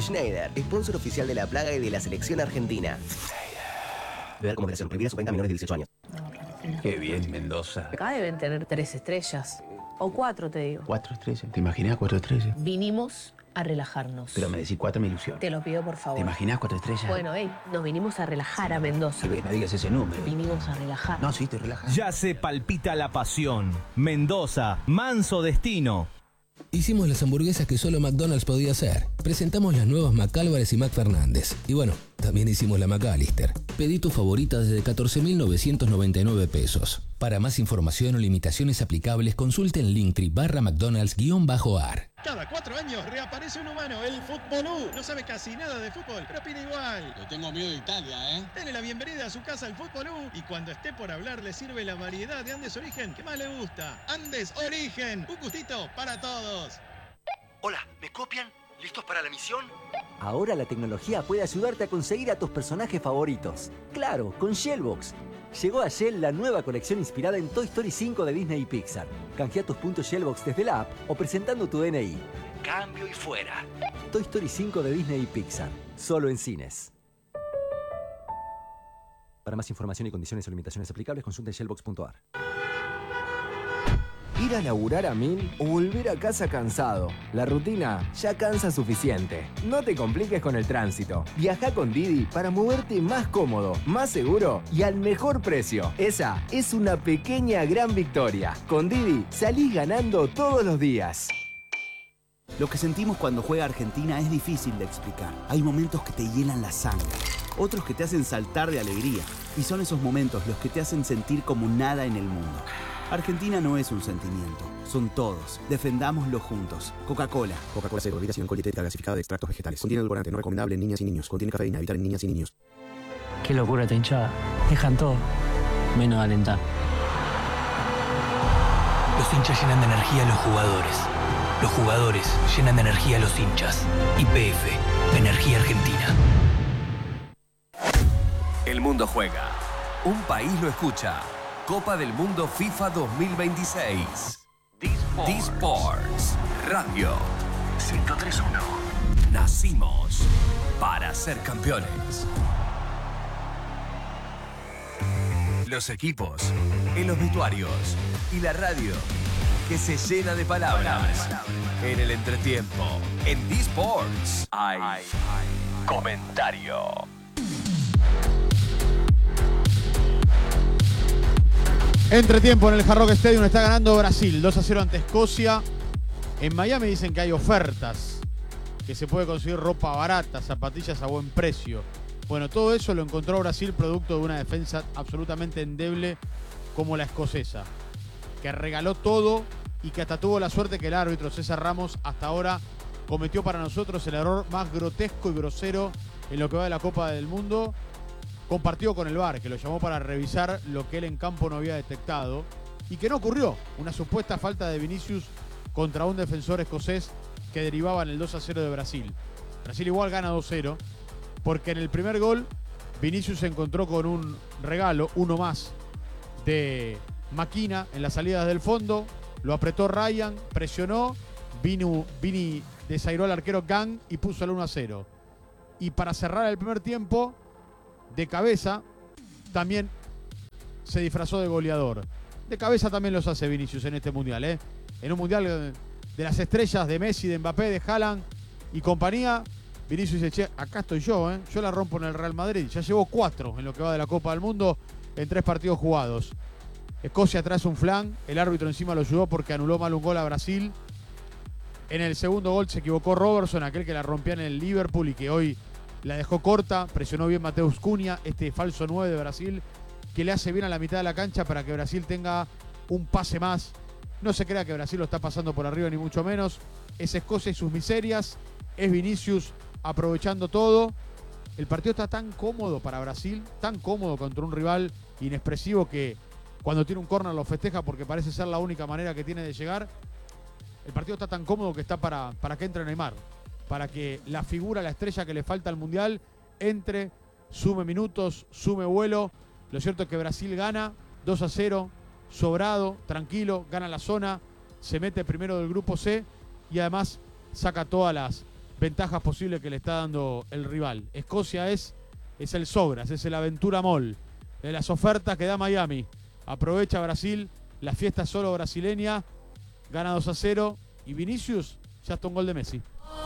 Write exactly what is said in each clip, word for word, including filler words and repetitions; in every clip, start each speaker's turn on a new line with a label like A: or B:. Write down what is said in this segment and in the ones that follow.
A: Schneider, sponsor oficial de La Plaga y de la selección argentina. Beber con moderación, prohibida su venta a menores de dieciocho años.
B: Qué bien, Mendoza.
C: Acá deben tener tres estrellas. O cuatro, te digo.
B: Cuatro estrellas. ¿Te imaginas cuatro estrellas?
C: Vinimos a relajarnos.
B: Pero me decís cuatro, me ilusiona.
C: Te lo pido, por favor.
B: ¿Te imaginas cuatro estrellas?
C: Bueno, hey, nos vinimos a relajar a Mendoza.
B: Sí, no digas ese número.
C: Vinimos a relajar.
B: No, sí, te relajas.
D: Ya se palpita la pasión. Mendoza, manso destino.
E: Hicimos las hamburguesas que solo McDonald's podía hacer. Presentamos las nuevas McAlvarez y McFernández. Y bueno, también hicimos la McAllister. Pedí tu favorita desde catorce mil novecientos noventa y nueve pesos. Para más información o limitaciones aplicables, consulte en Linktree barra McDonald's guión bajo ar.
F: Cada cuatro años reaparece un humano, el Futbolú. No sabe casi nada de fútbol, pero opina igual.
G: Le tengo miedo de Italia, ¿eh?
F: Dele la bienvenida a su casa al Futbolú y cuando esté por hablar le sirve la variedad de Andes Origen que más le gusta. Andes Origen, un gustito para todos.
H: Hola, ¿me copian? ¿Listos para la misión?
I: Ahora la tecnología puede ayudarte a conseguir a tus personajes favoritos. Claro, con Shellbox. Llegó a Shell la nueva colección inspirada en Toy Story cinco de Disney y Pixar. Canjea tus puntos Shellbox desde la app o presentando tu D N I.
H: Cambio y fuera.
I: Toy Story cinco de Disney y Pixar. Solo en cines. Para más información y condiciones o limitaciones aplicables, consulta en shellbox punto ar.
J: Ir a laburar a mil o volver a casa cansado. La rutina ya cansa suficiente. No te compliques con el tránsito. Viaja con Didi para moverte más cómodo, más seguro y al mejor precio. Esa es una pequeña gran victoria. Con Didi salís ganando todos los días.
K: Lo que sentimos cuando juega Argentina es difícil de explicar. Hay momentos que te hielan la sangre, otros que te hacen saltar de alegría. Y son esos momentos los que te hacen sentir como nada en el mundo. Argentina no es un sentimiento, son todos. Defendámoslo juntos. Coca-Cola.
L: Coca-Cola cero, bebida sin alcohol dietética gasificada de extractos vegetales. Contiene edulcorante, no recomendable en niñas y niños. Contiene cafeína, evitar en niñas y niños.
M: Qué locura esta hinchada. Dejan todo, menos alentar.
N: Los hinchas llenan de energía a los jugadores. Los jugadores llenan de energía a los hinchas. Y P F, Energía Argentina.
O: El mundo juega. Un país lo escucha. Copa del Mundo FIFA dos mil veintiséis. D-Sports Radio
H: ciento tres punto uno.
O: Nacimos para ser campeones. Los equipos, en los vestuarios y la radio que se llena de palabras. En el entretiempo, en D-Sports hay comentario.
P: Entretiempo en el Hard Rock Stadium, está ganando Brasil dos a cero ante Escocia. En Miami dicen que hay ofertas, que se puede conseguir ropa barata, zapatillas a buen precio. Bueno, todo eso lo encontró Brasil producto de una defensa absolutamente endeble como la escocesa, que regaló todo y que hasta tuvo la suerte que el árbitro César Ramos hasta ahora cometió para nosotros el error más grotesco y grosero en lo que va de la Copa del Mundo. Compartió con el V A R, que lo llamó para revisar lo que él en campo no había detectado y que no ocurrió. Una supuesta falta de Vinicius contra un defensor escocés que derivaba en el dos a cero de Brasil. Brasil igual gana dos cero porque en el primer gol Vinicius se encontró con un regalo, uno más, de Maquina en las salidas del fondo. Lo apretó Ryan, presionó, Vini, Vini desairó al arquero Gang y puso el uno a cero. Y para cerrar el primer tiempo, de cabeza, también se disfrazó de goleador. De cabeza también los hace Vinicius en este mundial, ¿eh? En un mundial de las estrellas de Messi, de Mbappé, de Haaland y compañía, Vinicius dice, che, acá estoy yo, ¿eh? Yo la rompo en el Real Madrid. Ya llevo cuatro en lo que va de la Copa del Mundo en tres partidos jugados. Escocia trae un flan, el árbitro encima lo ayudó porque anuló mal un gol a Brasil. En el segundo gol se equivocó Robertson, aquel que la rompía en el Liverpool y que hoy la dejó corta, presionó bien Mateus Cunha, este falso nueve de Brasil, que le hace bien a la mitad de la cancha para que Brasil tenga un pase más. No se crea que Brasil lo está pasando por arriba, ni mucho menos. Es Escocia y sus miserias, es Vinicius aprovechando todo. El partido está tan cómodo para Brasil, tan cómodo contra un rival inexpresivo que cuando tiene un córner lo festeja porque parece ser la única manera que tiene de llegar. El partido está tan cómodo que está para, para que entre Neymar, para que la figura, la estrella que le falta al Mundial, entre, sume minutos, sume vuelo. Lo cierto es que Brasil gana dos a cero, sobrado, tranquilo, gana la zona, se mete primero del grupo C y además saca todas las ventajas posibles que le está dando el rival. Escocia es, es el Sobras, es el Aventura Mall. De las ofertas que da Miami. Aprovecha Brasil, la fiesta solo brasileña, gana dos a cero y Vinicius ya está un gol de Messi.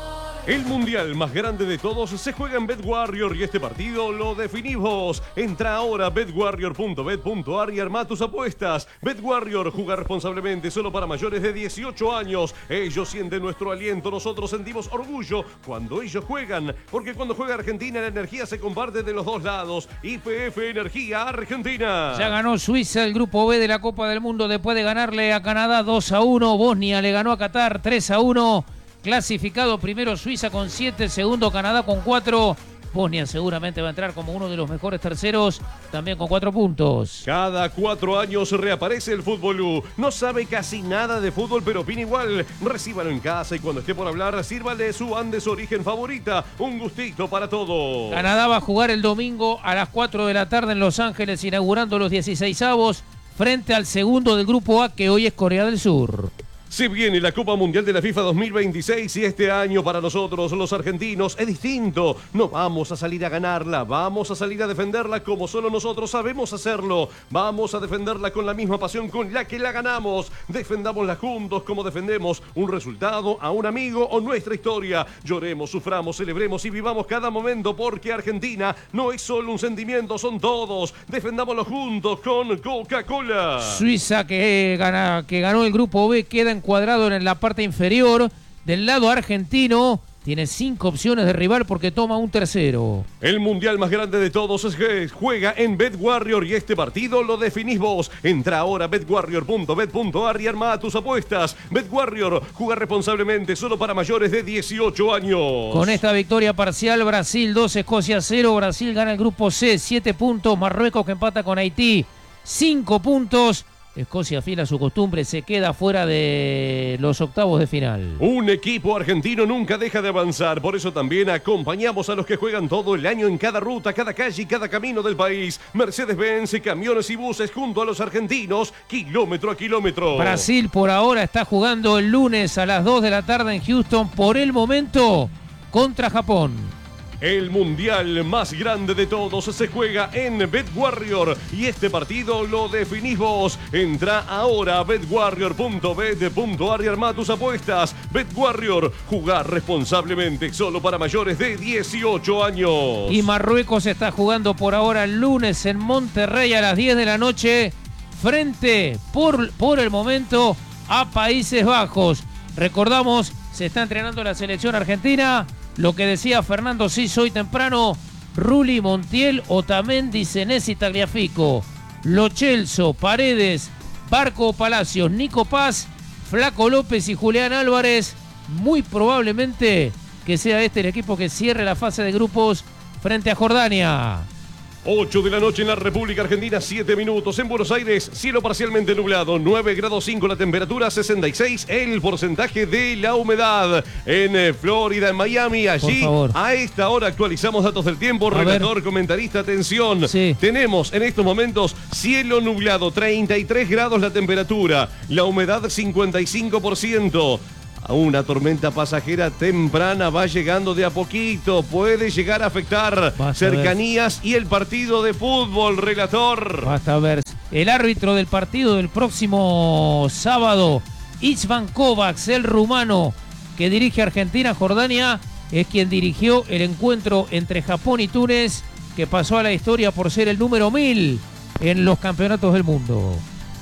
G: El mundial más grande de todos se juega en BetWarrior y este partido lo definimos. Entra ahora a bet warrior punto bet punto a r y arma tus apuestas. BetWarrior, juega responsablemente, solo para mayores de dieciocho años. Ellos sienten nuestro aliento, nosotros sentimos orgullo cuando ellos juegan. Porque cuando juega Argentina, la energía se comparte de los dos lados. Y P F Energía Argentina.
Q: Ya ganó Suiza el grupo B de la Copa del Mundo después de ganarle a Canadá dos a uno. Bosnia le ganó a Qatar tres a uno. Clasificado primero Suiza con siete, segundo Canadá con cuatro. Bosnia seguramente va a entrar como uno de los mejores terceros, también con cuatro puntos.
G: Cada cuatro años reaparece el Fútbol U. No sabe casi nada de fútbol, pero opina igual. Recíbalo en casa y cuando esté por hablar, sírvale su Andes Origen favorita. Un gustito para todos.
Q: Canadá va a jugar el domingo a las cuatro de la tarde en Los Ángeles, inaugurando los dieciseisavos frente al segundo del grupo A, que hoy es Corea del Sur.
G: Se viene la Copa Mundial de la FIFA dos mil veintiséis y este año para nosotros los argentinos es distinto. No vamos a salir a ganarla, vamos a salir a defenderla como solo nosotros sabemos hacerlo. Vamos a defenderla con la misma pasión con la que la ganamos. Defendámosla juntos como defendemos un resultado, a un amigo o nuestra historia. Lloremos, suframos, celebremos y vivamos cada momento porque Argentina no es solo un sentimiento, son todos. Defendámoslo juntos con Coca-Cola.
Q: Suiza que, gana, que ganó el grupo B queda en cuadrado en la parte inferior. Del lado argentino tiene cinco opciones de rival porque toma un tercero.
G: El mundial más grande de todos es que juega en BetWarrior y este partido lo definís vos. Entra ahora a bet warrior punto bet punto a r y arma tus apuestas. BetWarrior, juega responsablemente, solo para mayores de dieciocho años.
Q: Con esta victoria parcial, Brasil dos, Escocia cero. Brasil gana el grupo C, siete puntos. Marruecos que empata con Haití, cinco puntos. Escocia, fiel a su costumbre, se queda fuera de los octavos de final.
G: Un equipo argentino nunca deja de avanzar, por eso también acompañamos a los que juegan todo el año en cada ruta, cada calle y cada camino del país. Mercedes-Benz, camiones y buses junto a los argentinos, kilómetro a kilómetro.
Q: Brasil por ahora está jugando el lunes a las dos de la tarde en Houston, por el momento contra Japón.
G: El mundial más grande de todos se juega en BetWarrior y este partido lo definís vos. Entra ahora a bet warrior punto bet punto a r y arma tus apuestas. BetWarrior, jugar responsablemente, solo para mayores de dieciocho años.
Q: Y Marruecos está jugando por ahora el lunes en Monterrey a las diez de la noche frente, por, por el momento, a Países Bajos. Recordamos, se está entrenando la selección argentina. Lo que decía Fernando Siso hoy temprano, Rulli, Montiel, Otamendi, Senesi, Tagliafico, Lo Celso, Paredes, Barco Palacios, Nico Paz, Flaco López y Julián Álvarez. Muy probablemente que sea este el equipo que cierre la fase de grupos frente a Jordania.
G: ocho de la noche en la República Argentina, siete minutos. En Buenos Aires, cielo parcialmente nublado, nueve grados cinco la temperatura, sesenta y seis el porcentaje de la humedad. En eh, Florida, en Miami, allí, a esta hora actualizamos datos del tiempo. A Relator, ver. Comentarista, atención. Sí. Tenemos en estos momentos cielo nublado, treinta y tres grados la temperatura, la humedad cincuenta y cinco por ciento. Una tormenta pasajera temprana va llegando de a poquito, puede llegar a afectar Basta cercanías ver. Y el partido de fútbol, Relator.
Q: Basta ver. El árbitro del partido del próximo sábado, Istvan Kovacs, el rumano que dirige Argentina-Jordania, es quien dirigió el encuentro entre Japón y Túnez, que pasó a la historia por ser el número mil en los campeonatos del mundo.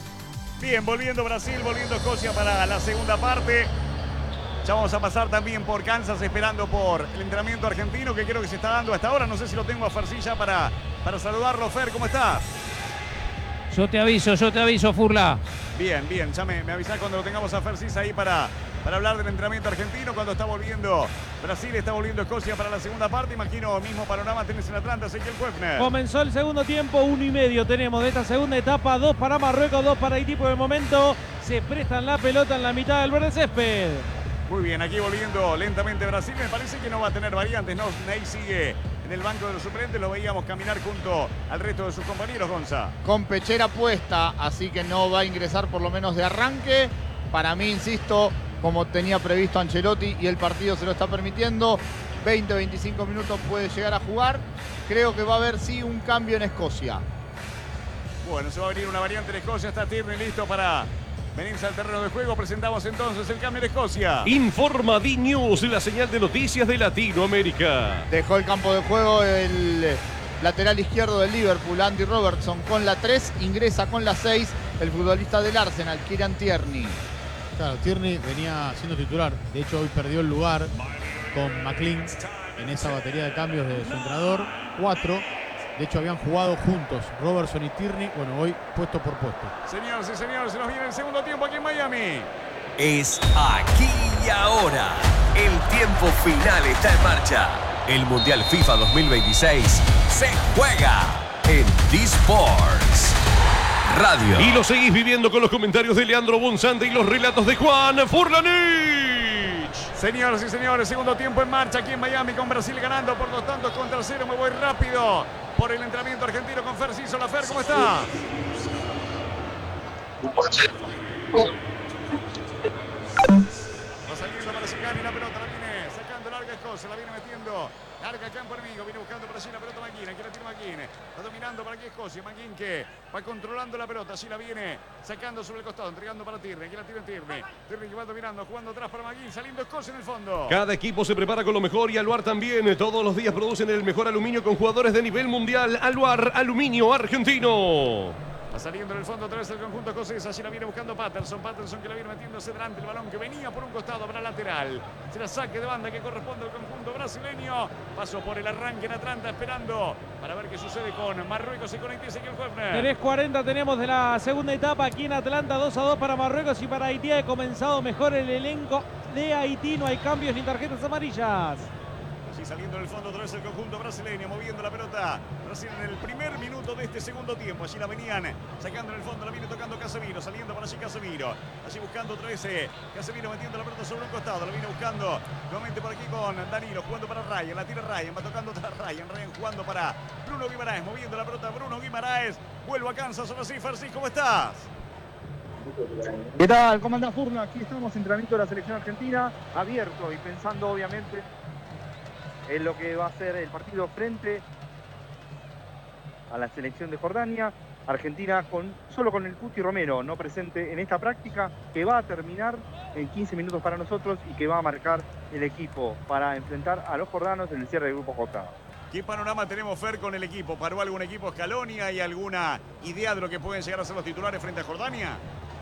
R: Bien, volviendo Brasil, volviendo Escocia para la segunda parte. Ya vamos a pasar también por Kansas, esperando por el entrenamiento argentino que creo que se está dando hasta ahora. No sé si lo tengo a Fercilla para, para saludarlo. Fer, ¿cómo estás?
Q: Yo te aviso, yo te aviso, Furla.
R: Bien, bien, ya me, me avisás cuando lo tengamos a Fercilla ahí para, para hablar del entrenamiento argentino. Cuando está volviendo Brasil, está volviendo Escocia para la segunda parte. Imagino el mismo panorama tenés en Atlanta, Ezequiel Kuefner.
S: Comenzó el segundo tiempo, uno y medio tenemos de esta segunda etapa. Dos para Marruecos, dos para Haití por el momento. Se prestan la pelota en la mitad del verde césped.
R: Muy bien, aquí volviendo lentamente Brasil. Me parece que no va a tener variantes, ¿no? Ney sigue en el banco de los suplentes. Lo veíamos caminar junto al resto de sus compañeros, Gonza.
T: Con pechera puesta, así que no va a ingresar por lo menos de arranque. Para mí, insisto, como tenía previsto Ancelotti y el partido se lo está permitiendo. veinte, veinticinco minutos puede llegar a jugar. Creo que va a haber sí un cambio en Escocia.
R: Bueno, se va a venir una variante en Escocia. Está Tierney listo para venirse al terreno de juego. Presentamos entonces el cambio en Escocia.
G: Informa D-News, la señal de noticias de Latinoamérica.
T: Dejó el campo de juego el lateral izquierdo del Liverpool, Andy Robertson, con la tres. Ingresa con la seis el futbolista del Arsenal, Kieran Tierney.
P: Claro, Tierney venía siendo titular. De hecho, hoy perdió el lugar con McLean en esa batería de cambios de su entrenador. Cuatro. De hecho, habían jugado juntos Robertson y Tierney. Bueno, hoy puesto por puesto.
R: Señoras y señores, se nos viene el segundo tiempo aquí en Miami.
O: Es aquí y ahora. El tiempo final está en marcha. El Mundial FIFA dos mil veintiséis se juega en D-Sports Radio.
G: Y lo seguís viviendo con los comentarios de Leandro Bonzante y los relatos de Juan Furlanich.
R: Señoras y señores, segundo tiempo en marcha aquí en Miami con Brasil ganando por dos tantos contra cero. Me voy rápido por el entrenamiento argentino con Fer Ciso. La Fer, ¿cómo está? Va saliendo para Zicani la pelota, la viene sacando larga Escocia, la viene metiendo larga al campo enemigo, viene buscando por allí la pelota Maguín, aquí la tiene Maguín, está dominando para aquí Escocia, Maguín que va controlando la pelota, así la viene sacando sobre el costado, entregando para Tierney, aquí la tiene Tierney, Tierney que va dominando, jugando atrás para Maguín, saliendo Escocia en el fondo.
G: Cada equipo se prepara con lo mejor y Aluar también, todos los días producen el mejor aluminio con jugadores de nivel mundial. Aluar, aluminio argentino.
R: Va saliendo en el fondo otra vez el conjunto escocés. Allí la viene buscando Patterson. Patterson que la viene metiéndose delante. El balón que venía por un costado para lateral. Será saque de banda que corresponde al conjunto brasileño. Pasó por el arranque en Atlanta esperando para ver qué sucede con Marruecos y con Haití. Ezequiel Huefner.
S: tres cuarenta tenemos de la segunda etapa aquí en Atlanta. dos a dos para Marruecos y para Haití. Ha comenzado mejor el elenco de Haití. No hay cambios ni tarjetas amarillas.
R: Así saliendo en el fondo otra vez el conjunto brasileño, moviendo la pelota. Brasil en el primer minuto de este segundo tiempo. Allí la venían sacando en el fondo, la viene tocando Casemiro, saliendo para allí Casemiro. Allí buscando otra vez eh, Casemiro metiendo la pelota sobre un costado. La viene buscando nuevamente por aquí con Danilo, jugando para Ryan. La tira Ryan, va tocando otra Ryan. Ryan jugando para Bruno Guimaraes, moviendo la pelota Bruno Guimaraes. Vuelvo a Kansas, ahora sí, Farsi, ¿cómo estás?
U: ¿Qué tal? ¿Cómo anda Furla? Aquí estamos, entrenamiento de la selección argentina, abierto y pensando obviamente en lo que va a ser el partido frente a la selección de Jordania. Argentina con, solo con el Cuti Romero no presente en esta práctica, que va a terminar en quince minutos para nosotros y que va a marcar el equipo para enfrentar a los jordanos en el cierre del grupo J.
R: ¿Qué panorama tenemos, Fer, con el equipo? ¿Paró algún equipo Scaloni? ¿Hay alguna idea de lo que pueden llegar a ser los titulares frente a Jordania?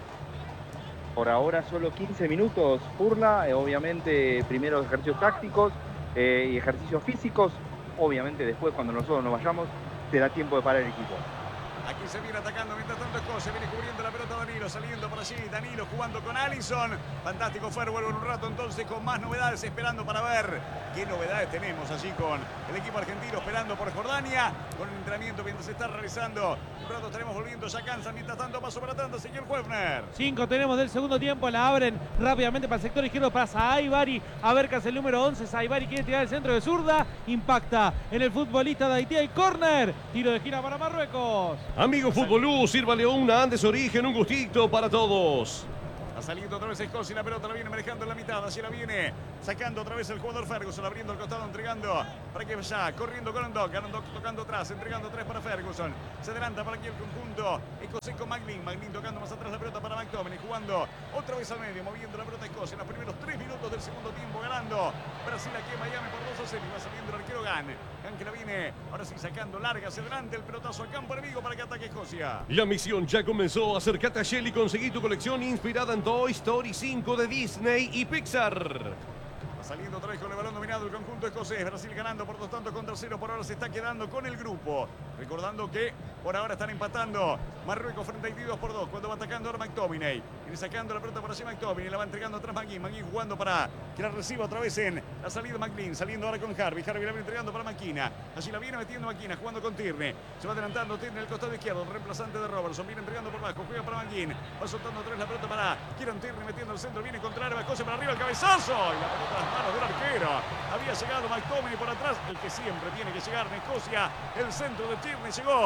U: Por ahora solo quince minutos, Furla, eh, obviamente primeros ejercicios tácticos eh, y ejercicios físicos. Obviamente después, cuando nosotros nos vayamos, será tiempo de parar el equipo.
R: Aquí se viene atacando, mientras tanto Escocia viene cubriendo la pelota Danilo, saliendo por allí, Danilo jugando con Alisson. Fantástico, Fer, vuelve en un rato entonces con más novedades, esperando para ver qué novedades tenemos allí con el equipo argentino, esperando por Jordania, con el entrenamiento mientras se está realizando. Un rato estaremos volviendo ya Kansas, mientras tanto paso para Atlanta, señor Huefner.
S: Cinco tenemos del segundo tiempo, la abren rápidamente para el sector izquierdo para Saibari, a ver qué hace el número once, Saibari quiere tirar el centro de zurda, impacta en el futbolista de Haití, y córner, tiro de esquina para Marruecos.
G: Amigo Futbolú, sírvale una Andes Origen, un gustito para todos.
R: Ha salido otra vez Escocia y la pelota la viene manejando en la mitad. Así la viene sacando otra vez el jugador Ferguson, abriendo el costado, entregando para que vaya, corriendo con Ondok. Ondok tocando atrás, entregando tres para Ferguson. Se adelanta para aquí el conjunto escocés con Maglin. Maglin tocando más atrás la pelota para McTominay, jugando otra vez al medio, moviendo la pelota Escocia en los primeros tres minutos del segundo tiempo, ganando Brasil aquí en Miami por dos a cero. Y va saliendo el arquero Gan. Gan que la viene ahora sí sacando larga hacia adelante, el pelotazo al campo enemigo para que ataque Escocia.
G: La misión ya comenzó. Acércate a Shell y conseguí tu colección inspirada en Toy Story cinco de Disney y Pixar.
R: Va saliendo otra vez con el balón dominado el conjunto escocés. Brasil ganando por dos tantos contra cero. Por ahora se está quedando con el grupo. Recordando que por ahora están empatando Marruecos frente a Haití dos por dos. Cuando va atacando ahora McTominay. Viene sacando la pelota para allí McTominay. La va entregando atrás Maguín. Maguín jugando para que la reciba otra vez en la salida Maguín. Saliendo ahora con Harvey. Harvey la viene entregando para Maquina. Allí la viene metiendo Maquina. Jugando con Tierney. Se va adelantando Tierney en el costado izquierdo. El reemplazante de Robertson. Viene entregando por bajo. Juega para Maguín. Va soltando otra vez la pelota para Kieran Tierney metiendo el centro. Viene contra Arba. Escocia para arriba. El cabezazo. Y la pelota a las manos del arquero. Había llegado McTominay por atrás, el que siempre tiene que llegar en Escocia. El centro de Tierney llegó, pero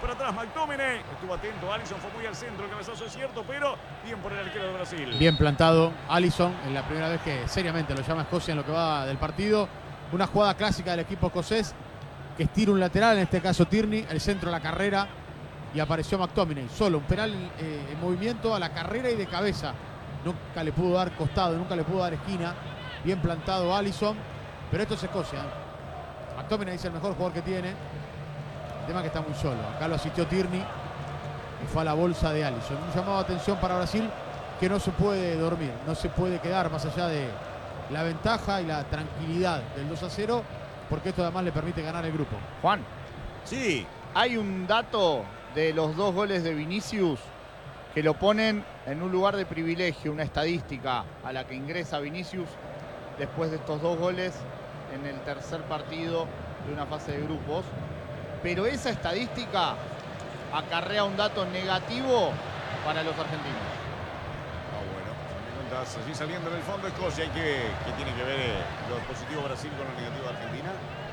R: para atrás McTominay. Estuvo atento, Alisson fue muy al centro, el cabezazo es cierto, pero bien por el arquero de Brasil.
P: Bien plantado Alisson, en la primera vez que seriamente lo llama Escocia en lo que va del partido. Una jugada clásica del equipo escocés que estira un lateral, en este caso Tierney, el centro de la carrera y apareció McTominay. Solo un penal eh, en movimiento a la carrera y de cabeza. Nunca le pudo dar costado, nunca le pudo dar esquina. Bien plantado Alisson, pero esto es Escocia. McTominay es el mejor jugador que tiene. El tema es que está muy solo. Acá lo asistió Tierney y fue a la bolsa de Alisson. Un llamado de atención para Brasil que no se puede dormir, no se puede quedar más allá de la ventaja y la tranquilidad del dos a cero, porque esto además le permite ganar el grupo.
T: Juan.
R: Sí.
T: Hay un dato de los dos goles de Vinicius que lo ponen en un lugar de privilegio, una estadística a la que ingresa Vinicius después de estos dos goles en el tercer partido de una fase de grupos. Pero esa estadística acarrea un dato negativo para los argentinos.
R: Ah, bueno, me contás, así saliendo del fondo Escocia, ¿y qué, qué tiene que ver eh, lo positivo Brasil con lo negativo Argentina?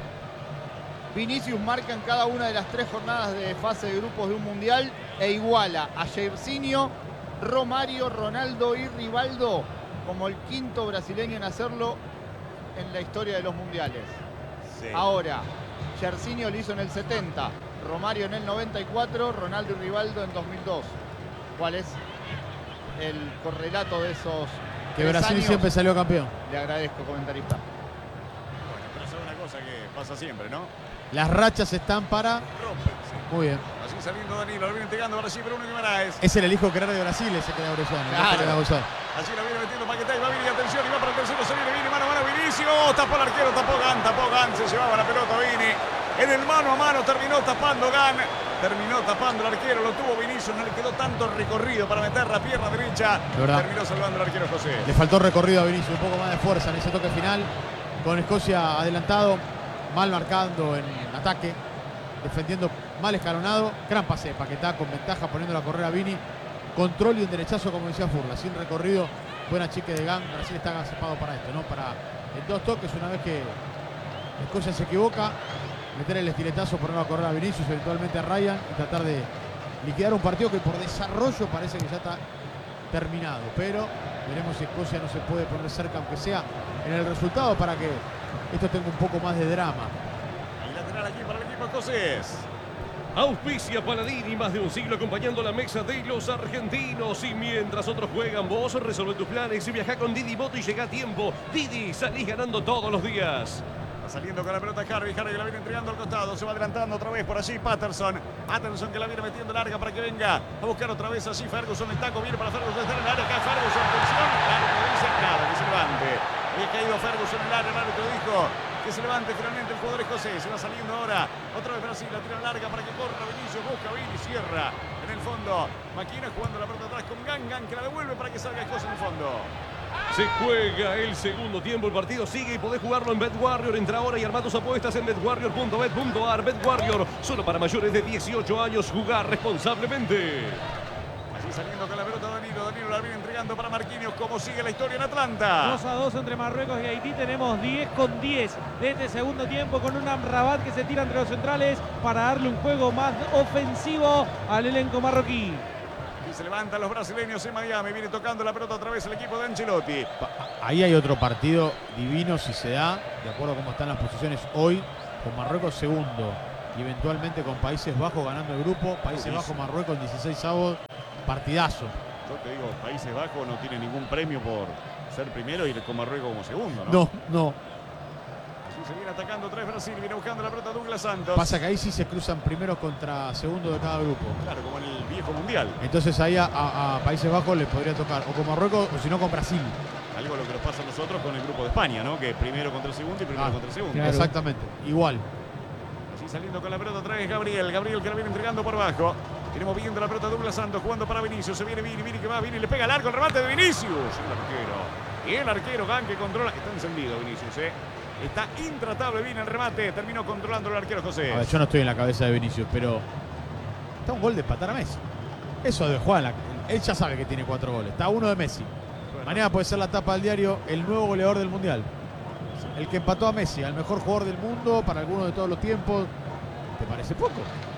T: Vinicius marca en cada una de las tres jornadas de fase de grupos de un mundial e iguala a Jairzinho, Romario, Ronaldo y Rivaldo como el quinto brasileño en hacerlo en la historia de los mundiales. Sí. Ahora, Jairzinho lo hizo en el setenta, Romario en el noventa y cuatro, Ronaldo y Rivaldo en dos mil dos. ¿Cuál es el correlato de esos
P: que Brasil años? Siempre salió campeón.
T: Le agradezco, comentarista.
R: Bueno, pero eso es una cosa que pasa siempre, ¿no?
P: Las rachas están para...
R: Rompen, sí.
P: Muy bien.
R: Así saliendo Danilo, lo viene entregando Brasil, Bruno Guimaraes.
P: Es el elijo querer de Brasil, ese que da Orellano.
R: Claro. Así lo viene metiendo Paquetá y va Vini, atención, y va para el tercero, se viene Vini, mano a mano, Vinicius, tapó el arquero, tapó Gan, tapó Gan, se llevaba la pelota Vini. En el mano a mano terminó tapando Gan, terminó tapando el arquero, lo tuvo Vinicius, no le quedó tanto recorrido para meter la pierna derecha. Terminó salvando el arquero José.
P: Le faltó recorrido a Vinicius, un poco más de fuerza en ese toque final, con Escocia adelantado, mal marcando en ataque, defendiendo mal escalonado. Gran pase de Paquetá con ventaja, poniéndolo a correr a Vini. Control y un derechazo, como decía Furla, sin recorrido. Buena chique de Gang. Brasil está agazapado para esto, ¿no? Para en dos toques, una vez que Escocia se equivoca, meter el estiletazo, ponerlo a correr a Vinicius, eventualmente a Ryan y tratar de liquidar un partido que por desarrollo parece que ya está terminado. Pero veremos si Escocia no se puede poner cerca, aunque sea en el resultado, para que esto tenga un poco más de drama.
R: El lateral aquí para el equipo escocés.
G: Auspicia Paladini, más de un siglo acompañando la mesa de los argentinos. Y mientras otros juegan, vos resolve tus planes y viaja con Didi Moto y llega a tiempo. Didi, salís ganando todos los días.
R: Va saliendo con la pelota Harvey, Harvey que la viene entregando al costado, se va adelantando otra vez por allí Patterson. Patterson que la viene metiendo larga para que venga a buscar otra vez allí Ferguson. El taco viene para Ferguson, está en el área acá Ferguson, atención. El árbitro dice nada, que se levante. Había caído Ferguson en el área, el árbitro dijo que se levante finalmente el jugador escocés. Se va saliendo ahora, otra vez Brasil, la tira larga para que corra Vinicius, busca Vini, cierra. En el fondo, Maquina jugando la pelota atrás con Gangan, que la devuelve para que salga Escocia en el fondo.
G: Se juega el segundo tiempo, el partido sigue y podés jugarlo en BetWarrior. Entra ahora y arma tus apuestas en betwarrior punto bet punto ar. BetWarrior, solo para mayores de dieciocho años, jugar responsablemente.
R: Así saliendo con la pelota Danilo, Danilo la viene entregando para Marquinhos. ¿Cómo sigue la historia en Atlanta?
S: dos a dos entre Marruecos y Haití. Tenemos diez con diez de este segundo tiempo, con un Amrabat que se tira entre los centrales para darle un juego más ofensivo al elenco marroquí.
R: Y se levantan los brasileños en Miami. Viene tocando la pelota otra vez el equipo de Ancelotti.
P: Ahí hay otro partido divino si se da, de acuerdo a cómo están las posiciones hoy, con Marruecos segundo y eventualmente con Países Bajos ganando el grupo. Países Bajos, Marruecos en dieciséis avos. Partidazo.
R: Yo te digo, Países Bajos no tiene ningún premio por ser primero y con Marruecos como segundo, ¿no?
P: No, no.
R: Así se viene atacando otra vez Brasil, viene buscando la pelota Douglas Santos.
P: Pasa que ahí sí se cruzan primeros contra segundo de cada grupo.
R: Claro, como en el viejo mundial.
P: Entonces ahí a, a, a Países Bajos le podría tocar o con Marruecos o si no con Brasil.
R: Algo lo que nos pasa a nosotros con el grupo de España, ¿no? Que primero contra el segundo y primero
P: ah,
R: contra el segundo.
P: Claro. Exactamente, igual.
R: Así saliendo con la pelota otra vez Gabriel. Gabriel que la viene entregando por abajo. Tenemos viendo la pelota Douglas Santos jugando para Vinicius. Se viene Vini, Vini que va, Vini le pega al arco, el remate de Vinicius. El arquero. Y el arquero Gan que controla. Está encendido Vinicius, ¿eh? Está intratable Vini el remate. Terminó controlando el arquero José.
P: A ver, yo no estoy en la cabeza de Vinicius, pero está un gol de empatar a Messi. Eso de Juan, él ya sabe que tiene cuatro goles. Está uno de Messi. Bueno. Mañana puede ser la tapa del diario, el nuevo goleador del Mundial. El que empató a Messi, al mejor jugador del mundo para algunos de todos los tiempos. ¿Te parece poco?
R: Sí,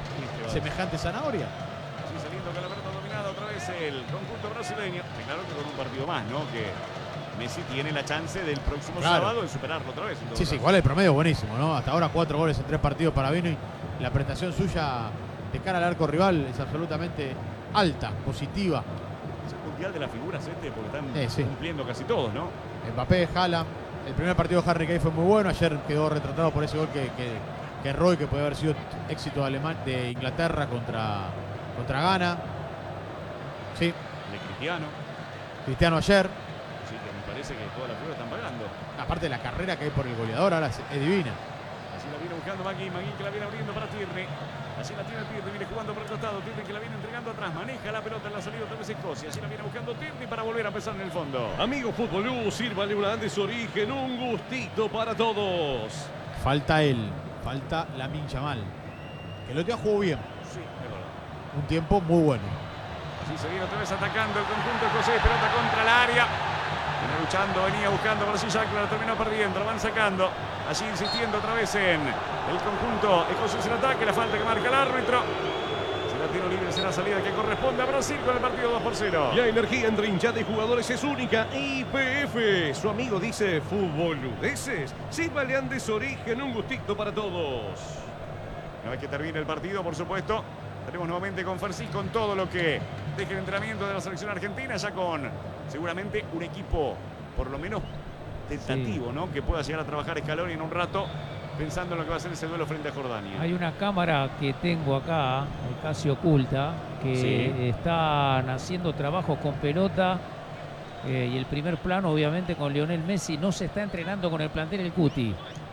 P: semejante zanahoria.
R: Sí, saliendo con la pelota dominada otra vez el conjunto brasileño. Y claro que con un partido más, ¿no? Que Messi tiene la chance del próximo
P: Claro.
R: sábado de superarlo otra vez.
P: Sí, sí, igual el promedio es buenísimo, ¿no? Hasta ahora cuatro goles en tres partidos para Vino y la prestación suya de cara al arco rival es absolutamente alta, positiva.
R: Es el mundial de las figuras este, porque están
P: Eh, sí.
R: cumpliendo casi todos, ¿no?
P: Mbappé, Haaland. El primer partido de Harry Kane fue muy bueno. Ayer quedó retratado por ese gol que, que, que erró y que puede haber sido éxito de, Alemania, de Inglaterra contra, contra Ghana. Sí.
R: De Cristiano.
P: Cristiano ayer.
R: Sí, que me parece que todas las figuras están pagando.
P: Aparte de la carrera que hay por el goleador, ahora es, es divina.
R: Así la viene buscando Magui, Magui que la viene abriendo para Tierney. Así la tiene Tierney, viene jugando por el costado. Tierney que la viene entregando atrás, maneja la pelota en la salida otra vez Escocia. Así la viene buscando Tierney para volver a empezar en el fondo.
G: Amigo Fútbol, sírvale una Andes Origen, un gustito para todos.
P: Falta él, falta Lamine Yamal. Que el otro día jugó bien.
R: Sí, es verdad.
P: Un tiempo muy bueno.
R: Así se viene otra vez atacando el conjunto escocés, pelota contra el área. Viene luchando, venía buscando, por si Jack la terminó perdiendo, la van sacando. Allí insistiendo otra vez en el conjunto escocés en ataque, la falta que marca el árbitro. Será tiro libre, será salida que corresponde a Brasil con el partido dos por cero.
G: La energía entre hinchada de jugadores es única. I P F, su amigo dice Futboludeces. Sírvale Andes Origen, un gustito para todos.
R: Una vez que termine el partido, por supuesto, estaremos nuevamente con Fersi con todo lo que deje el entrenamiento de la selección argentina, ya con seguramente un equipo por lo menos tentativo, sí, ¿no? Que pueda llegar a trabajar Scaloni en un rato, pensando en lo que va a ser ese duelo frente a Jordania.
Q: Hay una cámara que tengo acá, casi oculta, que
R: Sí.
Q: están haciendo trabajo con pelota. Eh, y el primer plano, obviamente, con Lionel Messi. No se está entrenando con el plantel el Cuti.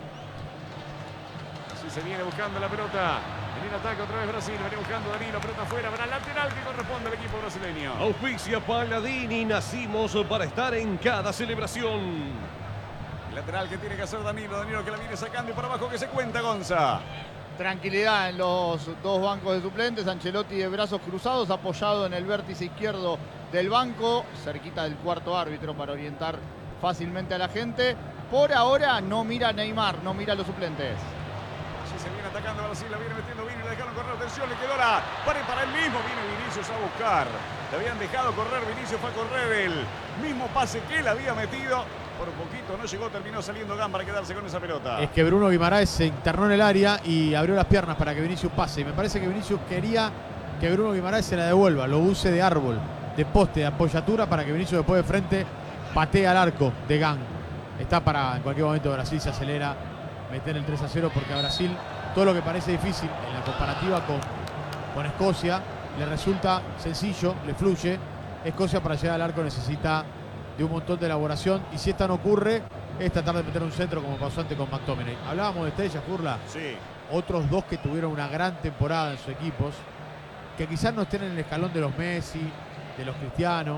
R: Así se viene buscando la pelota. En el ataque otra vez Brasil. Viene buscando Danilo. Pelota afuera para el lateral que corresponde al equipo brasileño.
G: Auspicia Paladini, nacimos para estar en cada celebración.
R: El lateral que tiene que hacer Danilo. Danilo que la viene sacando y para abajo que se cuenta Gonza.
T: Tranquilidad en los dos bancos de suplentes. Ancelotti de brazos cruzados, apoyado en el vértice izquierdo del banco, cerquita del cuarto árbitro para orientar fácilmente a la gente. Por ahora no mira a Neymar, no mira a los suplentes.
R: Así se viene atacando a Brasil, la viene metiendo bien y la dejaron correr. Atención, le quedó la pared para él mismo. Viene Vinicius a buscar. Le habían dejado correr, Vinicius fue a correr el mismo pase que él había metido. Por un poquito no llegó, terminó saliendo Gam para quedarse con esa pelota.
P: Es que Bruno Guimaraes se internó en el área y abrió las piernas para que Vinicius pase. Y me parece que Vinicius quería que Bruno Guimaraes se la devuelva, lo use de árbol, de poste, de apoyatura, para que Vinicius después de frente patee al arco de Gam. Está para, en cualquier momento Brasil se acelera, meter el tres a cero, porque a Brasil todo lo que parece difícil en la comparativa con, con Escocia le resulta sencillo, le fluye. Escocia para llegar al arco necesita de un montón de elaboración, y si esta no ocurre es tratar de meter un centro como pasó antes con McTominay. Hablábamos de estrellas, Furla.
R: Sí.
P: Otros dos que tuvieron una gran temporada en sus equipos, que quizás no estén en el escalón de los Messi, de los Cristiano,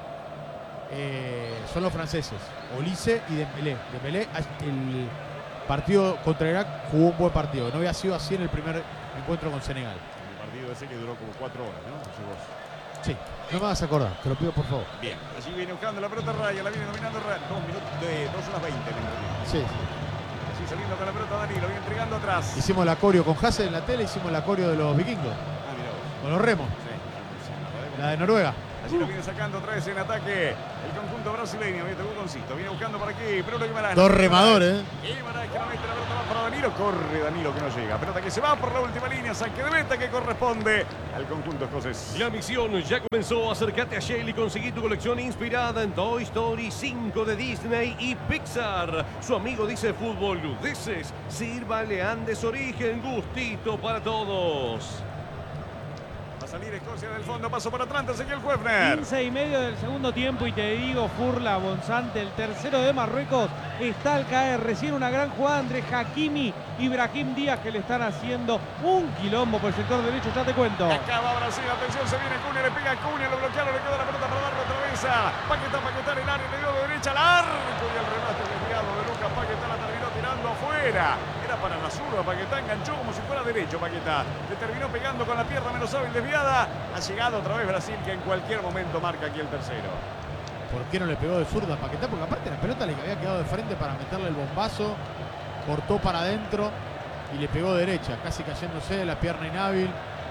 P: eh, son los franceses, Olise y Dembélé. Dembélé, el partido contra Irak jugó un buen partido. No había sido así en el primer encuentro con Senegal.
R: El partido ese que duró como cuatro horas, ¿no?
P: Sí, no me vas a acordar, te lo pido por favor.
R: Bien, allí viene buscando la pelota Raya, la viene dominando Raya. Dos minutos de dos horas veinte en el entretiempo.
P: Sí, sí.
R: Allí saliendo con la pelota Danilo, viene entregando atrás.
P: Hicimos la coreo con Hassel en la tele, hicimos la coreo de los vikingos.
R: Ah, mira vos.
P: Con los remos.
R: Sí.
P: La de Noruega.
R: Allí lo viene sacando otra vez en ataque el conjunto brasileño. Viene Buconcito, viene buscando por aquí. Pero Guimaraes.
P: Dos remadores, ¿eh?
R: Guimaraes que no mete la pelota, va para Danilo. Corre Danilo que no llega. Pelota que se va por la última línea. Saque de meta que corresponde al conjunto escocés.
G: La misión ya comenzó. Acércate a Shell y conseguí tu colección inspirada en Toy Story cinco de Disney y Pixar. Su amigo dice Futboludeces. Sírvale Andes Origen, gustito para todos.
R: Va a salir Escocia del fondo, paso para Atlanta, Ezequiel Huefner.
S: quince y medio del segundo tiempo y te digo, Furla, Bonzante, el tercero de Marruecos está al caer. Recién una gran jugada entre Hakimi y Brahim Díaz que le están haciendo un quilombo por el sector derecho, ya te cuento.
R: Acá va Brasil, atención, se viene Cunha, le pega a Cunha, lo bloquearon, le queda la pelota para darle otra vez a Paquetá, Paquetá en el área, le dio de derecha al arco y el remate desviado de Lucas Paquetá la terminó tirando afuera. Era para la zurda, Paquetá enganchó como si fuera derecho, Paquetá. Le terminó pegando con la pierna menos hábil desviada. Ha llegado otra vez Brasil que en cualquier momento marca aquí el tercero.
P: ¿Por qué no le pegó de zurda a Paquetá? Porque aparte la pelota le había quedado de frente para meterle el bombazo, cortó para adentro y le pegó derecha, casi cayéndose, la pierna inhábil.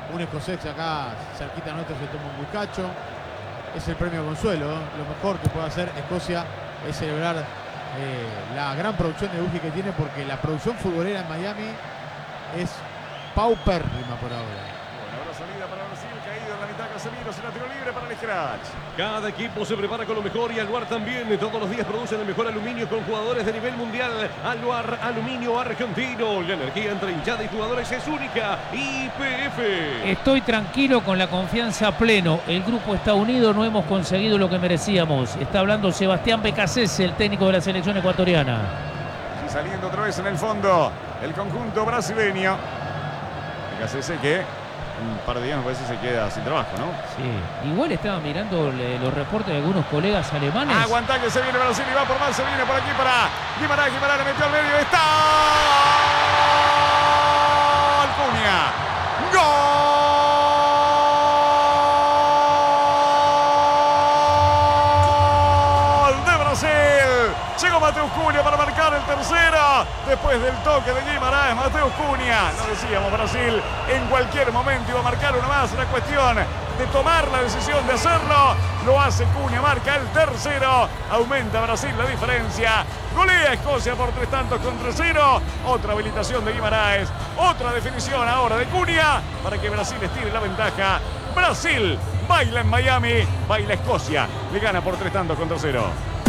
P: Un escocés acá cerquita nuestro se toma un bucacho. Es el premio consuelo, ¿eh? Lo mejor que puede hacer Escocia es celebrar eh, la gran producción de Uji que tiene, porque la producción futbolera en Miami es paupérrima por ahora.
R: Bueno, ahora salida para Brasil, caído en la mitad Casemiro, será tiro libre para el Scratch.
G: Cada equipo se prepara con lo mejor y Aluar también. Todos los días producen el mejor aluminio con jugadores de nivel mundial. Aluar, aluminio argentino. La energía entre hinchada y jugadores es única. I P F.
Q: Estoy tranquilo con la confianza pleno. El grupo está unido, no hemos conseguido lo que merecíamos. Está hablando Sebastián Becasese, el técnico de la selección ecuatoriana.
R: Y saliendo otra vez en el fondo el conjunto brasileño. Becasese que un par de días me parece se queda sin trabajo, ¿no?
Q: Sí. Igual estaba mirando le, los reportes de algunos colegas alemanes.
R: Aguantá que se viene Brasil y va por más, se viene por aquí para Guimarães, Guimarães le metió al medio, está Cunha. ¡Gol de Brasil! Llegó Mateus Cunha para marcar el tercero. Después del toque de Guimarães, Mateus Cunha. No decíamos, Brasil en cualquier momento iba a marcar uno más. Una cuestión de tomar la decisión de hacerlo. Lo hace Cunha, marca el tercero. Aumenta Brasil la diferencia. Golea Escocia por tres tantos contra cero. Otra habilitación de Guimarães. Otra definición ahora de Cunha para que Brasil estire la ventaja. Brasil baila en Miami, baila Escocia. Le gana por tres tantos contra cero.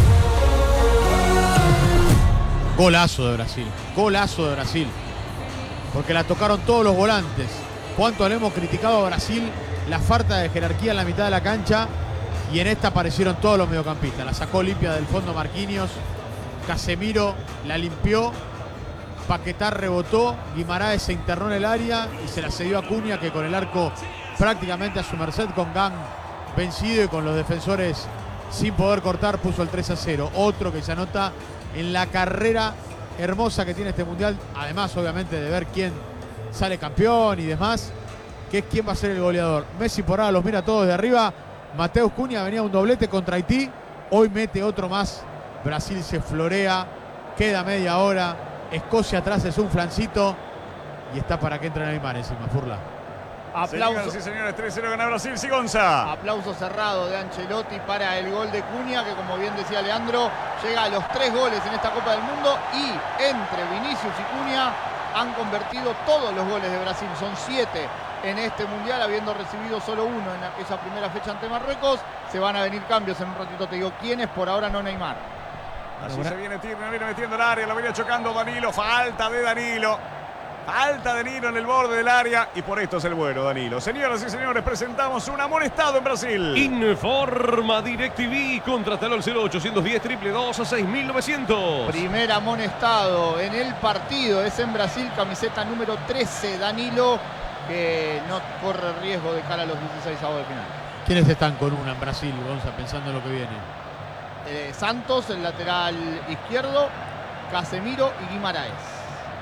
P: Golazo de Brasil, golazo de Brasil. Porque la tocaron todos los volantes. Cuánto le hemos criticado a Brasil la falta de jerarquía en la mitad de la cancha. Y en esta aparecieron todos los mediocampistas. La sacó limpia del fondo Marquinhos. Casemiro la limpió. Paquetá rebotó. Guimarães se internó en el área y se la cedió a Cunha, que con el arco prácticamente a su merced, con Gang vencido y con los defensores sin poder cortar, puso el tres a cero. Otro que se anota en la carrera hermosa que tiene este mundial, además obviamente de ver quién sale campeón y demás, que es quién va a ser el goleador. Messi por ahora los mira todos de arriba. Mateus Cunha venía un doblete contra Haití, hoy mete otro más. Brasil se florea, queda media hora, Escocia atrás es un flancito y está para que entre Neymar encima, Furla.
R: Aplausos. Sí, señores, tres cero gana Brasil, Sigonza.
T: Aplauso cerrado de Ancelotti para el gol de Cunha, que como bien decía Leandro, llega a los tres goles en esta Copa del Mundo y entre Vinicius y Cunha han convertido todos los goles de Brasil. Son siete en este Mundial, habiendo recibido solo uno en aquella primera fecha ante Marruecos. Se van a venir cambios en un ratito, te digo quiénes, por ahora no Neymar.
R: Así se viene Tierney, viene metiendo el área, lo viene chocando Danilo, falta de Danilo. Falta Danilo en el borde del área y por esto es el bueno, Danilo. Señoras y señores, presentamos un amonestado en Brasil.
G: Informa DirecTV, contratalo al cero ochocientos diez, dos dos dos, seis mil novecientos.
T: Primer amonestado en el partido, es en Brasil, camiseta número trece, Danilo, que no corre riesgo de cara a los dieciséis avos de final.
P: ¿Quiénes están con una en Brasil, Gonza, pensando en lo que viene?
T: Eh, Santos, el lateral izquierdo, Casemiro y Guimarães.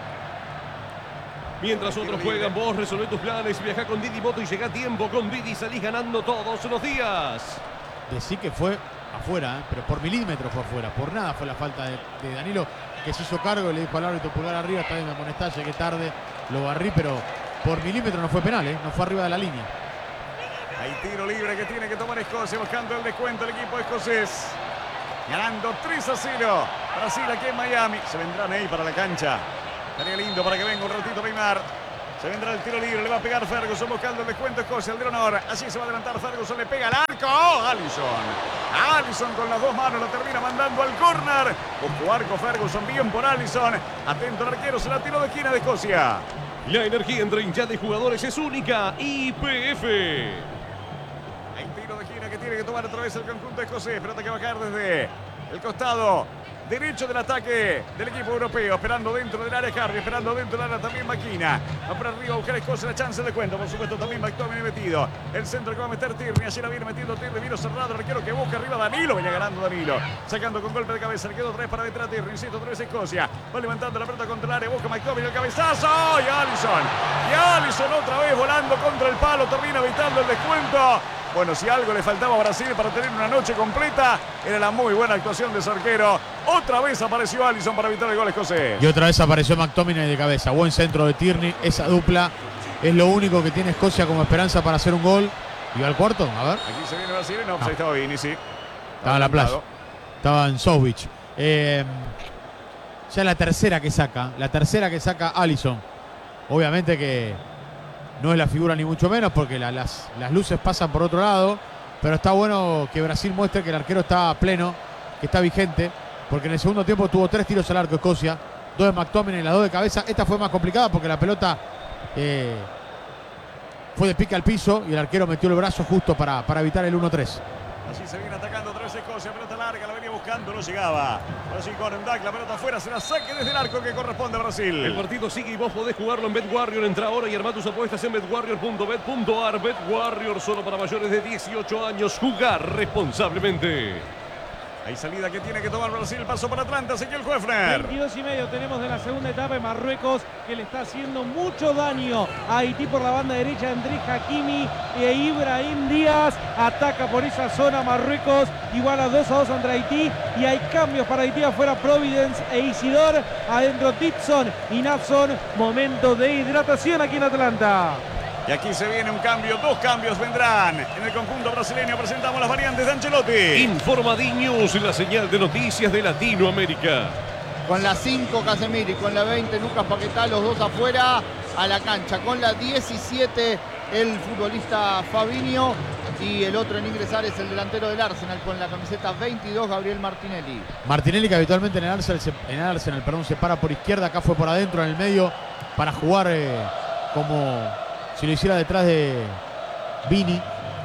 G: Mientras otros juegan, vos resolvé tus planes, viaja con Didi Moto y llega a tiempo. Con Didi salís ganando todos los días.
P: Decí que fue afuera, ¿eh? Pero por milímetros fue afuera. Por nada fue la falta de, de Danilo, que se hizo cargo y le dijo al árbitro pulgar arriba. Está bien, me amonesté, llegué tarde, lo barrí, pero por milímetros no fue penal, ¿eh? No fue arriba de la línea.
R: Hay tiro libre que tiene que tomar Escocia, buscando el descuento el equipo escocés. Ganando tres a cero. Brasil aquí en Miami. Se vendrá Ney para la cancha. Estaría lindo para que venga un ratito Neymar. Se vendrá el tiro libre, le va a pegar Ferguson buscando el descuento Escocia, el de honor. Así se va a adelantar Ferguson, le pega al arco. ¡Oh! Alisson. Alisson con las dos manos lo termina mandando al córner. Buscó arco Ferguson, bien por Alisson. Atento al arquero, se la tiró de esquina de Escocia.
G: La energía entre hinchada y jugadores es única. I P F.
R: Hay tiro de esquina que tiene que tomar otra vez el conjunto escocés. Pelota que va a caer desde el costado derecho del ataque del equipo europeo, esperando dentro del área Harvey, esperando dentro del área también Maquina. Va para arriba a buscar Escocia la chance de cuenta, por supuesto también McTominay metido. El centro que va a meter Tierney, allí la viene metiendo Tierney, vino cerrado, el arquero que busca arriba Danilo, venía ganando Danilo. Sacando con golpe de cabeza, le quedó tres para detrás Tierney, insisto, otra vez Escocia. Va levantando la pelota contra el área, busca McTominay, el cabezazo, y Alisson. Y Alisson otra vez volando contra el palo, termina evitando el descuento. Bueno, si algo le faltaba a Brasil para tener una noche completa, era la muy buena actuación de su arquero. Otra vez apareció Alisson para evitar el gol escocés.
P: Y otra vez apareció McTominay de cabeza. Buen centro de Tierney. Esa dupla Es lo único que tiene Escocia como esperanza para hacer un gol. ¿Y va al cuarto? A ver.
R: Aquí se viene Brasil. No, pues ahí estaba Vini, sí.
P: Estaba en la playa. Estaba en Southbeach. Eh, ya la tercera que saca. La tercera que saca Alisson. Obviamente que no es la figura ni mucho menos porque la, las, las luces pasan por otro lado. Pero está bueno que Brasil muestre que el arquero está pleno, que está vigente. Porque en el segundo tiempo tuvo tres tiros al arco Escocia. Dos de McTominay y las dos de cabeza. Esta fue más complicada porque la pelota eh, fue de pique al piso y el arquero metió el brazo justo para, para evitar el uno tres.
R: Así se viene atacando otra vez Escocia. Pelota larga, la venía buscando, no llegaba. Brasil con Ndak, la pelota afuera, se la saque desde el arco que corresponde a Brasil.
G: El partido sigue y vos podés jugarlo en BetWarrior. Entra ahora y armá tus apuestas en betwarrior punto bet punto ar. BetWarrior solo para mayores de dieciocho años. Jugar responsablemente.
R: Hay salida que tiene que tomar Brasil. Paso para Atlanta, Ezequiel Hoefner.
S: veintidós y medio tenemos de la segunda etapa en Marruecos, que le está haciendo mucho daño a Haití por la banda derecha. Andrés Hakimi e Ibrahim Díaz ataca por esa zona Marruecos. Igual a dos a dos entre Haití. Y hay cambios para Haití afuera. Providence e Isidor. Adentro Dixon y Natson. Momento de hidratación aquí en Atlanta.
R: Y aquí se viene un cambio, dos cambios vendrán en el conjunto brasileño. Presentamos las variantes de Ancelotti.
G: Informa D-News, la señal de noticias de Latinoamérica.
T: Con la cinco Casemiro y con la veinte Lucas Paquetá, los dos afuera a la cancha. Con la diecisiete el futbolista Fabinho y el otro en ingresar es el delantero del Arsenal con la camiseta veintidós, Gabriel Martinelli.
P: Martinelli, que habitualmente en el Arsenal, se, en el Arsenal perdón, se para por izquierda, acá fue por adentro en el medio para jugar eh, como si lo hiciera detrás de Vini.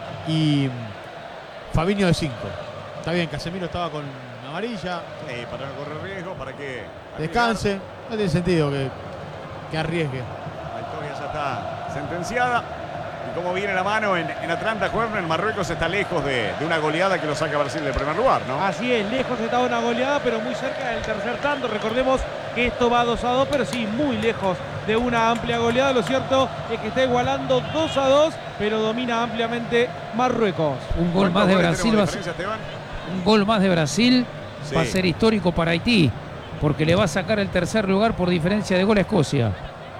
P: Y Fabinho de cinco. Está bien, Casemiro estaba con amarilla.
R: Sí, para no correr riesgo, para que
P: descanse. No tiene sentido que, que arriesgue.
R: La historia ya está sentenciada. Y como viene la mano en, en Atlanta, Hoefner, Marruecos está lejos de, de una goleada que lo saca a Brasil del primer lugar, ¿no?
S: Así es, lejos está una goleada, pero muy cerca del tercer tanto. Recordemos que esto va dos a dos, pero sí, muy lejos de una amplia goleada. Lo cierto es que está igualando dos a dos, pero domina ampliamente Marruecos.
Q: Un gol más de Brasil va a ser, un gol más de Brasil sí. va a ser histórico para Haití, porque le va a sacar el tercer lugar por diferencia de gol a Escocia.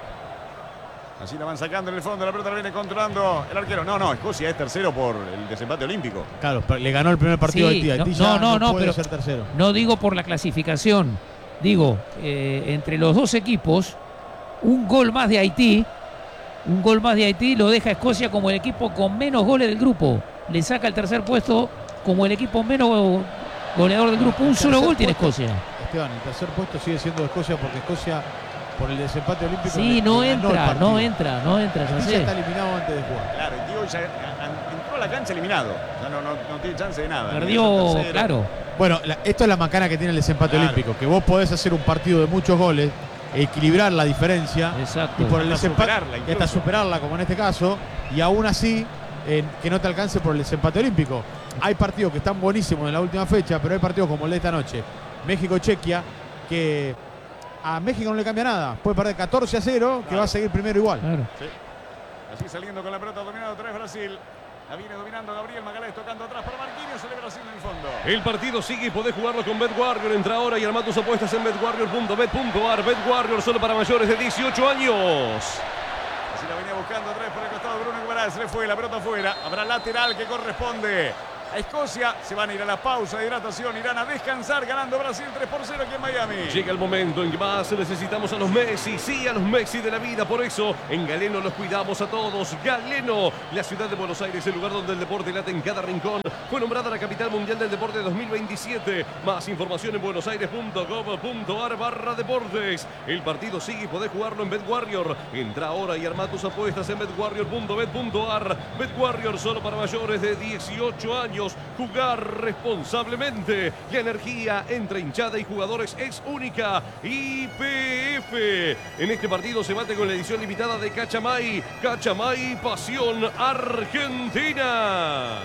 R: Así la van sacando en el fondo, la pelota la viene controlando el arquero. No, no, Escocia es tercero por el desempate olímpico.
P: Claro, le ganó el primer partido
Q: sí,
P: a Haití. Haití
Q: no,
P: ya
Q: no, no,
P: no,
Q: no
P: puede
Q: pero
P: ser tercero.
Q: No digo por la clasificación, digo, eh, entre los dos equipos, un gol más de Haití, un gol más de Haití lo deja a Escocia como el equipo con menos goles del grupo. Le saca el tercer puesto como el equipo menos goleador del grupo. Un solo gol tiene Escocia.
P: Esteban, el tercer puesto sigue siendo de Escocia porque Escocia, por el desempate olímpico,
Q: sí,
P: le,
Q: no
P: le
Q: entra, no entra, no entra.
P: Haití ya está eliminado antes de jugar.
R: Claro, el tío ya entró a la cancha eliminado. Ya no, no, no tiene chance de nada.
Q: Perdió, claro.
P: Bueno, la, esto es la macana que tiene el desempate
R: claro.
P: olímpico, que vos podés hacer un partido de muchos goles, equilibrar la diferencia.
Q: Exacto.
P: Y por el
R: hasta
P: desempate,
R: superarla,
P: y hasta superarla, como en este caso, y aún así eh, que no te alcance por el desempate olímpico. Hay partidos que están buenísimos en la última fecha, pero hay partidos como el de esta noche, México-Chequia, que a México no le cambia nada. Puede perder catorce a cero, claro. que va a seguir primero igual.
Q: Claro.
R: Sí. Así saliendo con la pelota dominada otra vez Brasil. La viene dominando Gabriel Magalhães, tocando atrás para Marquinhos, sale Brasil en el fondo.
G: El partido sigue y podés jugarlo con BetWarrior. Entra ahora y armá tus apuestas en betwarrior punto bet punto ar. BetWarrior solo para mayores de dieciocho años.
R: Así la venía buscando otra vez por el costado Bruno Guimaraes. Le fue la pelota afuera. Habrá lateral que corresponde a Escocia. Se van a ir a la pausa de hidratación. Irán a descansar ganando Brasil tres por cero aquí en Miami.
G: Llega el momento en que más necesitamos a los Messi. Sí, a los Messi de la vida. Por eso en Galeno los cuidamos a todos. Galeno, la ciudad de Buenos Aires, el lugar donde el deporte late en cada rincón. Fue nombrada la capital mundial del deporte dos mil veintisiete. Más información en buenosaires punto gov punto ar barra deportes. El partido sigue y podés jugarlo en BetWarrior. Entra ahora y arma tus apuestas en betwarrior punto bet punto ar. BetWarrior solo para mayores de dieciocho años. Jugar responsablemente. La energía entre hinchada y jugadores es única. Y P F. En este partido se bate con la edición limitada de Cachamay. Cachamay, pasión argentina.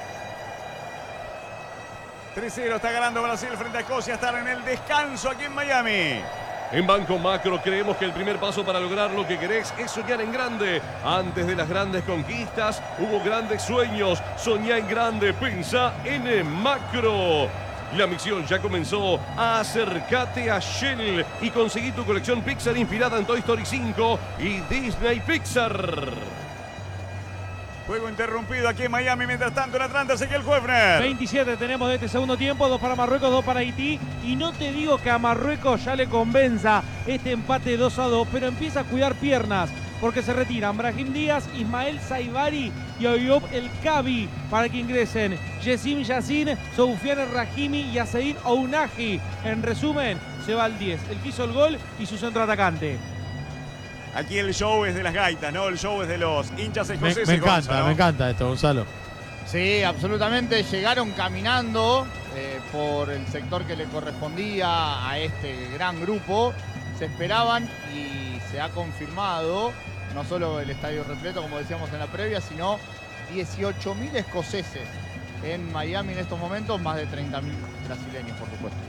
R: tres cero está ganando Brasil frente a Escocia. Están en el descanso aquí en Miami.
G: En Banco Macro creemos que el primer paso para lograr lo que querés es soñar en grande. Antes de las grandes conquistas hubo grandes sueños. Soñá en grande, pensá en Macro. La misión ya comenzó. Acércate a Shell y conseguí tu colección Pixar inspirada en Toy Story cinco y Disney Pixar.
R: Juego interrumpido aquí en Miami. Mientras tanto en Atlanta, Ezequiel Huefner.
S: veintisiete tenemos de este segundo tiempo, dos para Marruecos, dos para Haití. Y no te digo que a Marruecos ya le convenza este empate dos a dos, pero empieza a cuidar piernas, porque se retiran Brahim Díaz, Ismael Saibari y Oyub El Kabi para que ingresen Yesim Yassin, Soufiane Rahimi y Asein Ounahi. En resumen, se va al diez, el que hizo el gol y su centro atacante.
R: Aquí el show es de las gaitas, ¿no? El show es de los hinchas
P: Me,
R: escoceses.
P: me encanta,
R: Gonza, ¿no?
P: me encanta esto, Gonzalo.
T: Sí, absolutamente. Llegaron caminando eh, por el sector que le correspondía a este gran grupo. Se esperaban y se ha confirmado no solo el estadio repleto, como decíamos en la previa, sino dieciocho mil escoceses en Miami en estos momentos, más de treinta mil brasileños, por supuesto.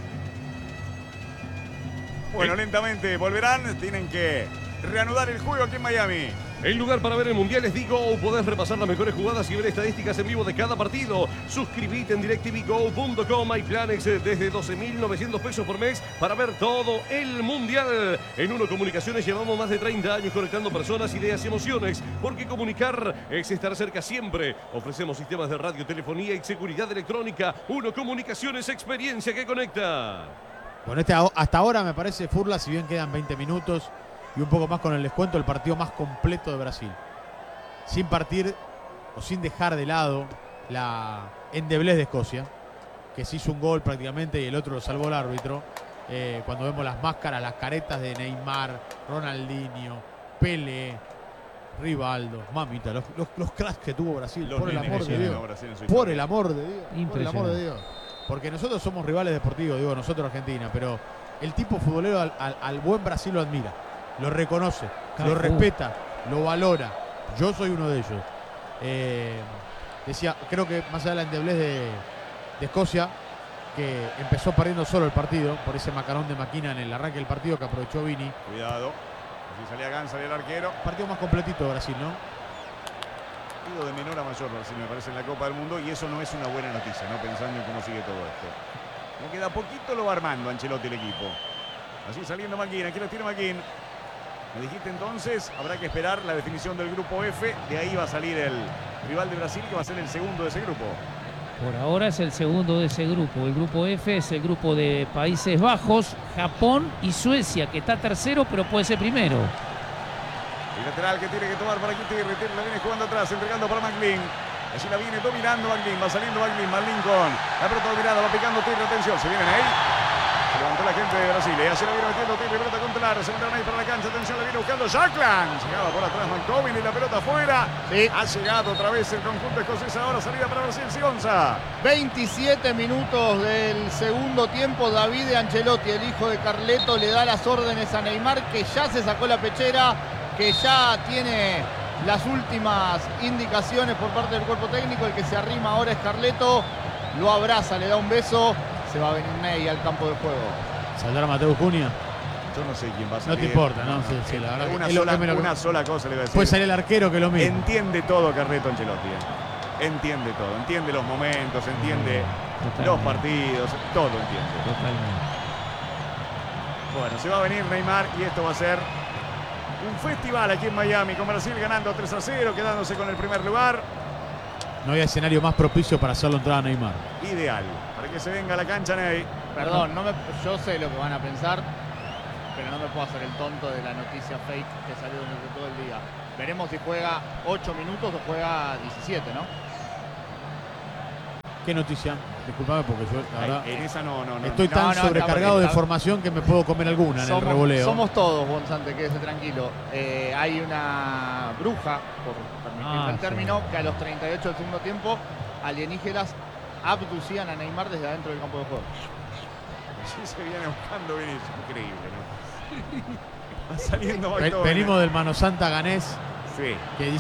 R: Bueno, lentamente volverán. Tienen que reanudar el juego aquí en Miami.
G: El lugar para ver el Mundial es Digo. Podés repasar las mejores jugadas y ver estadísticas en vivo de cada partido. Suscribite en DirecTV Go punto com. Hay planes desde doce mil novecientos pesos por mes para ver todo el Mundial. En Uno Comunicaciones llevamos más de treinta años conectando personas, ideas y emociones. Porque comunicar es estar cerca siempre. Ofrecemos sistemas de radio, telefonía y seguridad electrónica. Uno Comunicaciones, experiencia que conecta.
P: Bueno, este hasta ahora me parece, Furla, si bien quedan veinte minutos y un poco más con el descuento, el partido más completo de Brasil. Sin partir o sin dejar de lado la endeblez de Escocia, que se hizo un gol prácticamente y el otro lo salvó el árbitro. Eh, cuando vemos las máscaras, las caretas de Neymar, Ronaldinho, Pelé, Rivaldo, mamita, los, los, los cracks que tuvo Brasil,
R: Los
P: por el
R: nenes
P: amor
R: que
P: de
R: llenan
P: Dios.
R: a Brasil en su
P: Por
R: historia.
P: el amor de Dios. Por el amor de
Q: Impresionante.
P: Dios. Porque nosotros somos rivales deportivos, digo, nosotros Argentina, pero el tipo futbolero al, al, al buen Brasil lo admira, lo reconoce,
Q: Cafú.
P: lo respeta, lo valora. Yo soy uno de ellos. Eh, decía, creo que más allá de la endeblez de, de Escocia, que empezó perdiendo solo el partido por ese macarón de máquina en el arranque del partido que aprovechó Vini.
R: Cuidado. Así salía Gans, salía el arquero.
P: Partido más completito de Brasil, ¿no?
R: Partido de menor a mayor, Brasil, me parece, en la Copa del Mundo. Y eso no es una buena noticia, ¿no? Pensando en cómo sigue todo esto. Le queda poquito, lo va armando Ancelotti el equipo. Así saliendo Maquín, aquí lo tiene Maquín. Me dijiste entonces, habrá que esperar la definición del grupo F. De ahí va a salir el rival de Brasil, que va a ser el segundo de ese grupo.
Q: Por ahora es el segundo de ese grupo. El grupo F es el grupo de Países Bajos, Japón y Suecia, que está tercero, pero puede ser primero.
R: El lateral que tiene que tomar para aquí Tirri. Tirri la viene jugando atrás, entregando para McLean. Allí la viene dominando McLean. Va saliendo McLean. McLean con la pelota dominada. Va picando Tirri. Atención, se vienen ahí. Se levantó la gente de Brasil. Y así la viene metiendo Tirri. Pelota contra el área. Se metieron ahí para la cancha. Atención, la viene buscando Jackland. Llegaba por atrás McTominay y la pelota afuera.
T: Sí.
R: Ha llegado otra vez el conjunto escocés. Ahora salida para Brasil. Sigonza.
T: veintisiete minutos del segundo tiempo. David Ancelotti, el hijo de Carleto, le da las órdenes a Neymar, que ya se sacó la pechera, que ya tiene las últimas indicaciones por parte del cuerpo técnico. El que se arrima ahora es Carleto, lo abraza, le da un beso. Se va a venir Ney al campo de juego.
P: ¿Saldrá Mateo Cunha?
R: Yo no sé quién va a
P: No
R: salir.
P: te importa, ¿no? Sí, sí, la verdad que
R: Una,
P: es lo
R: sola,
P: que me lo-
R: una sola cosa le voy a decir.
P: Puede salir el arquero que lo mismo.
R: Entiende todo Carleto Ancelotti. eh. Entiende todo. Entiende los momentos, entiende
Q: Totalmente.
R: los partidos, todo entiende.
Q: Totalmente.
R: Bueno, se va a venir Neymar y esto va a ser un festival aquí en Miami, con Brasil ganando tres a cero, quedándose con el primer lugar.
P: No hay escenario más propicio para hacerlo entrar a Neymar.
R: Ideal, para que se venga a la cancha, Ney.
T: Perdón, no me, yo sé lo que van a pensar, pero no me puedo hacer el tonto de la noticia fake que salió durante todo el día. Veremos si juega ocho minutos o juega diecisiete, ¿no?
P: ¿Qué noticia? Disculpame porque yo, la verdad,
R: En esa no, no, no.
P: estoy
R: no.
P: tan
T: no, está
P: sobrecargado
T: bien,
P: de
T: está-
P: información que me puedo comer alguna en
T: somos,
P: el revoleo.
T: Somos todos, Gonzante, quédese tranquilo. Eh, hay una bruja, por permitirme
Q: Ah,
T: el
Q: sí.
T: término, que a los treinta y ocho del segundo tiempo, alienígenas abducían a Neymar desde adentro del campo de juego.
R: Sí, se viene buscando Vinicius. Increíble, ¿no? Va saliendo
P: Ve-
R: McTominay.
P: Venimos del Mano Santa ganés
R: Sí.
P: que dice